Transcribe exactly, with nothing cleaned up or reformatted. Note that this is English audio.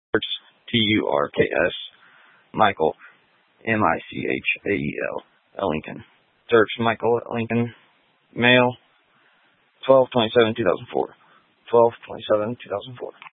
T U R K S, Michael, M I C H A E L, at Lincoln. Turks Michael at Lincoln, male, twelve twenty-seven two thousand four. twelve twenty-seven two thousand four.